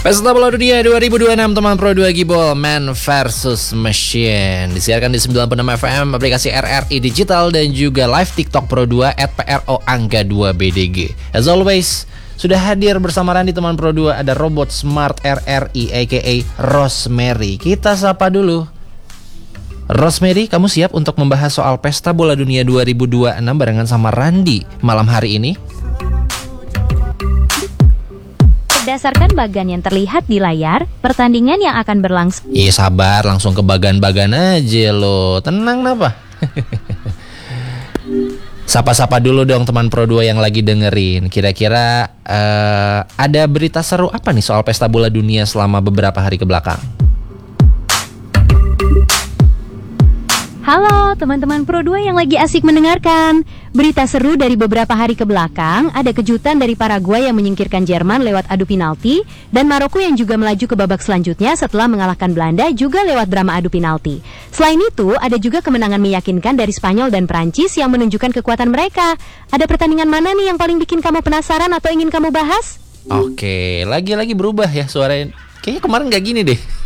Pesta Bola Dunia 2026 teman Pro 2 Gibol Man versus Machine disiarkan di 96 FM, aplikasi RRI Digital dan juga live TikTok Pro 2 @PRO_2BDG. As always, sudah hadir bersama Randi teman Pro 2 ada robot smart RRI aka Rosemary. Kita sapa dulu. Rosemary, kamu siap untuk membahas soal Pesta Bola Dunia 2026 barengan sama Randi malam hari ini? Berdasarkan bagan yang terlihat di layar, pertandingan yang akan berlangsung. Iya sabar, langsung ke bagan-bagan aja lo. Tenang napa? Sapa-sapa dulu dong teman Pro 2 yang lagi dengerin. Kira-kira ada berita seru apa nih soal Pesta Bola Dunia selama beberapa hari ke belakang? Halo teman-teman Pro 2 yang lagi asik mendengarkan. Berita seru dari beberapa hari ke belakang, ada kejutan dari Paraguay yang menyingkirkan Jerman lewat adu penalti, dan Maroko yang juga melaju ke babak selanjutnya setelah mengalahkan Belanda juga lewat drama adu penalti. Selain itu, ada juga kemenangan meyakinkan dari Spanyol dan Prancis yang menunjukkan kekuatan mereka. Ada pertandingan mana nih yang paling bikin kamu penasaran atau ingin kamu bahas? Oke, lagi-lagi berubah ya suaranya. Kayaknya kemarin gak gini deh.